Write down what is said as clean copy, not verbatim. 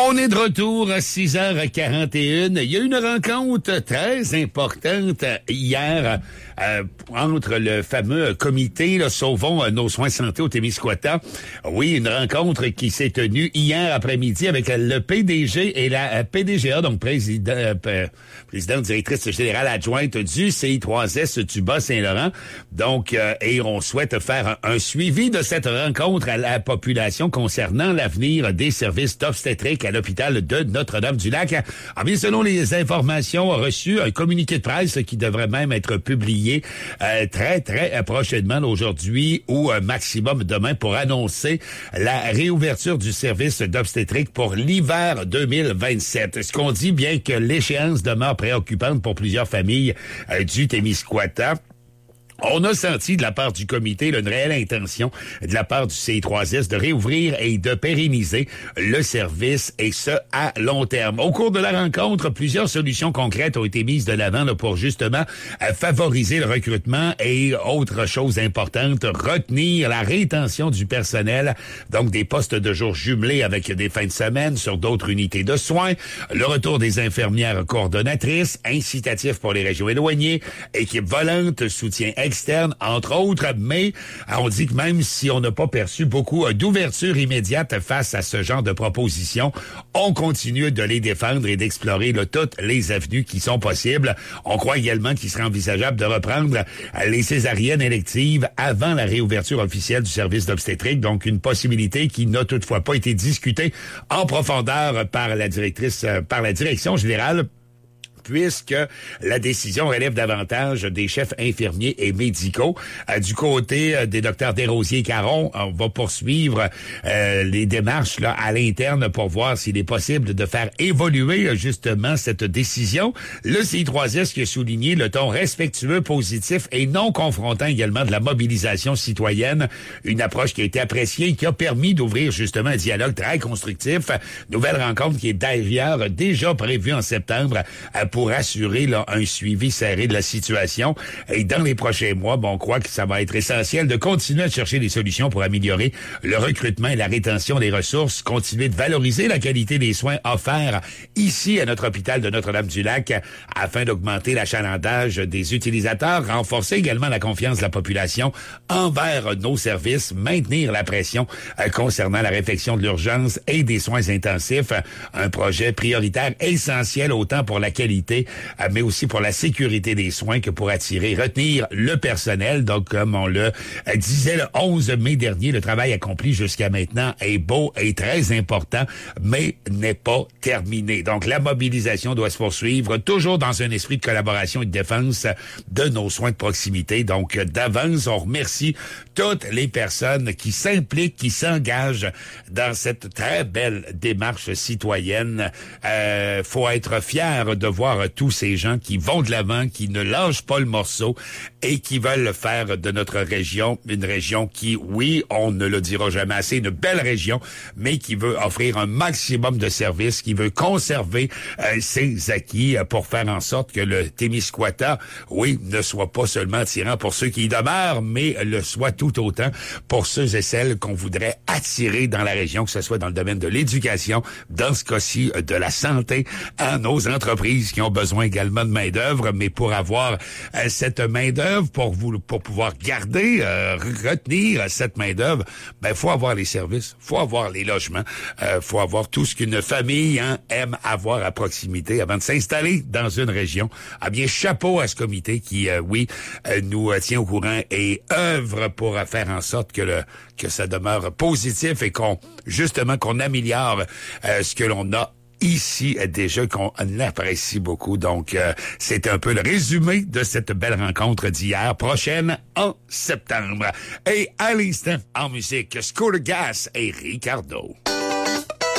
On est de retour à 6h41. Il y a une rencontre très importante hier entre le fameux comité là, Sauvons nos soins santé au Témiscouata. Oui, une rencontre qui s'est tenue hier après-midi avec le PDG et la PDGA, donc présidente directrice générale adjointe du CI3S du Bas-Saint-Laurent. Donc, et on souhaite faire un suivi de cette rencontre à la population concernant l'avenir des services d'obstétrique à l'hôpital de Notre-Dame-du-Lac. Alors bien, selon les informations reçues, un communiqué de presse qui devrait même être publié très prochainement aujourd'hui ou maximum demain pour annoncer la réouverture du service d'obstétrique pour l'hiver 2027. Ce qu'on dit, bien que l'échéance demeure préoccupante pour plusieurs familles du Témiscouata. On a senti de la part du comité une réelle intention de la part du CI3S de réouvrir et de pérenniser le service, et ce, à long terme. Au cours de la rencontre, plusieurs solutions concrètes ont été mises de l'avant là, pour justement favoriser le recrutement et, autre chose importante, retenir la rétention du personnel, donc des postes de jour jumelés avec des fins de semaine sur d'autres unités de soins, le retour des infirmières coordonnatrices, incitatif pour les régions éloignées, équipe volante, soutien externe, entre autres, mais on dit que même si on n'a pas perçu beaucoup d'ouverture immédiate face à ce genre de propositions, on continue de les défendre et d'explorer là, toutes les avenues qui sont possibles. On croit également qu'il serait envisageable de reprendre les césariennes électives avant la réouverture officielle du service d'obstétrique, donc une possibilité qui n'a toutefois pas été discutée en profondeur par la direction générale, puisque la décision relève davantage des chefs infirmiers et médicaux. Du côté des docteurs Desrosiers-Caron, on va poursuivre les démarches là à l'interne pour voir s'il est possible de faire évoluer justement cette décision. Le CI3S qui a souligné le ton respectueux, positif et non confrontant également de la mobilisation citoyenne, une approche qui a été appréciée et qui a permis d'ouvrir justement un dialogue très constructif. Nouvelle rencontre qui est d'ailleurs déjà prévue en septembre pour assurer là, un suivi serré de la situation. Et dans les prochains mois, on croit que ça va être essentiel de continuer à chercher des solutions pour améliorer le recrutement et la rétention des ressources, continuer de valoriser la qualité des soins offerts ici à notre hôpital de Notre-Dame-du-Lac afin d'augmenter l'achalandage des utilisateurs, renforcer également la confiance de la population envers nos services, maintenir la pression concernant la réfection de l'urgence et des soins intensifs. Un projet prioritaire essentiel autant pour la qualité mais aussi pour la sécurité des soins que pour attirer et retenir le personnel. Donc, comme on le disait le 11 mai dernier, le travail accompli jusqu'à maintenant est beau et très important, mais n'est pas terminé. Donc, la mobilisation doit se poursuivre, toujours dans un esprit de collaboration et de défense de nos soins de proximité. Donc, d'avance, on remercie toutes les personnes qui s'impliquent, qui s'engagent dans cette très belle démarche citoyenne. Faut être fier de voir tous ces gens qui vont de l'avant, qui ne lâchent pas le morceau et qui veulent faire de notre région une région qui, oui, on ne le dira jamais assez, une belle région, mais qui veut offrir un maximum de services, qui veut conserver ses acquis pour faire en sorte que le Témiscouata, oui, ne soit pas seulement attirant pour ceux qui y demeurent, mais le soit tout autant pour ceux et celles qu'on voudrait attirer dans la région, que ce soit dans le domaine de l'éducation, dans ce cas-ci de la santé, à nos entreprises qui ont besoin également de main-d'œuvre, mais pour avoir cette main-d'œuvre, pour pouvoir garder, retenir cette main-d'œuvre, faut avoir les services, faut avoir les logements, faut avoir tout ce qu'une famille aime avoir à proximité avant de s'installer dans une région. Ah bien, chapeau à ce comité qui, nous tient au courant et œuvre pour faire en sorte que ça demeure positif et qu'on améliore ce que l'on a ici déjà, qu'on apprécie beaucoup. Donc, c'est un peu le résumé de cette belle rencontre d'hier, prochaine en septembre. Et à l'instant, en musique, Scooter Gas et Ricardo.